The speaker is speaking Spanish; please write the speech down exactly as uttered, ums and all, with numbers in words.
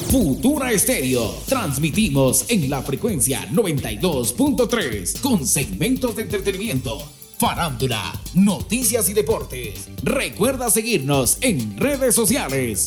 Futura Estéreo. Transmitimos en la frecuencia noventa y dos punto tres con segmentos de entretenimiento, farándula, noticias y deportes. Recuerda seguirnos en redes sociales.